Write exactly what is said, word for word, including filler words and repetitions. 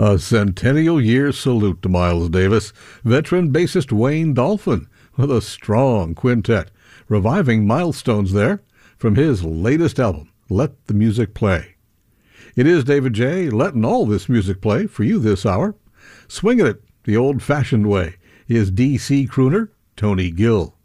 A centennial year salute to Miles Davis, veteran bassist Wayne Dolphin, with a strong quintet, reviving milestones there from his latest album, Let the Music Play. It is David J. letting all this music play for you this hour. Swinging it the old-fashioned way is D C crooner Tony Gill.